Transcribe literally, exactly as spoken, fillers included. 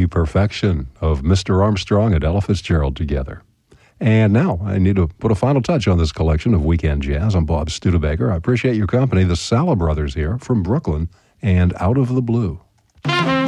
the perfection of Mister Armstrong and Ella Fitzgerald together. And now I need to put a final touch on this collection of Weekend Jazz. I'm Bob Studebaker. I appreciate your company. The Sala Brothers here from Brooklyn and Out of the Blue.